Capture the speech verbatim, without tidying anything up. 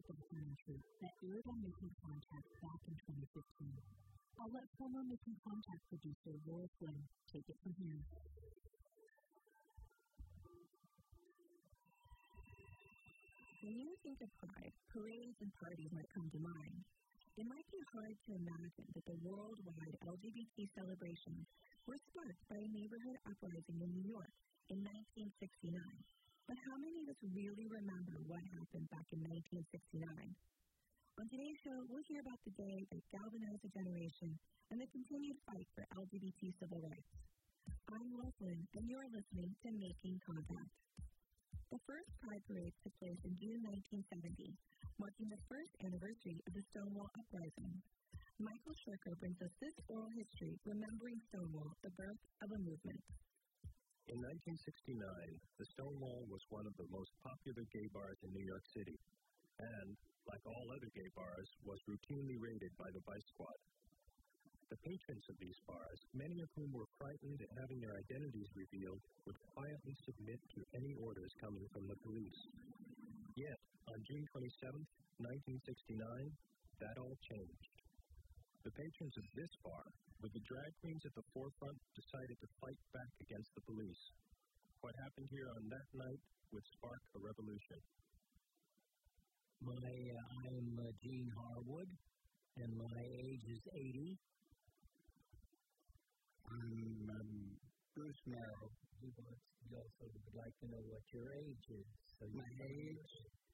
documentary that aired on Making Contact back in twenty fifteen. I'll let former Making Contact producer Laura Flynn take it from here. When you think of Pride, parades and parties might come to mind. It might be hard to imagine that the worldwide L G B T celebrations were sparked by a neighborhood uprising in New York in nineteen sixty-nine. But how many of us really remember what happened back in nineteen sixty-nine? On today's show, we'll hear about the day that galvanized a generation and the continued fight for L G B T civil rights. I'm Laura Flynn, and you're listening to Making Contact. The first Pride Parade took place in June nineteen seventy, marking the first anniversary of the Stonewall Uprising. Michael Shirker brings us this oral history remembering Stonewall, the birth of a movement. In nineteen sixty-nine, the Stonewall was one of the most popular gay bars in New York City, and, like all other gay bars, was routinely raided by the Vice Squad. The patrons of these bars, many of whom were frightened at having their identities revealed, would quietly submit to any orders coming from the police. Yet, on June twenty-seventh, nineteen sixty-nine, that all changed. The patrons of this bar, with the drag queens at the forefront, decided to fight back against the police. What happened here on that night would spark a revolution. My, uh, I'm uh, Gene Harwood, and my age is eighty. I'm um, Bruce Merrill. He, wants, he also would like to know what your age is. So my age